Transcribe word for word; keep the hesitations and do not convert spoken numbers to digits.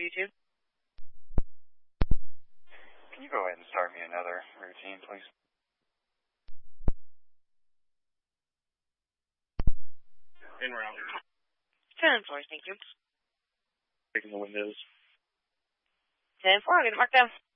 YouTube. Can you go ahead and start me another routine, please? En route. ten four, thank you. Checking the windows. ten four, I'll get it marked down.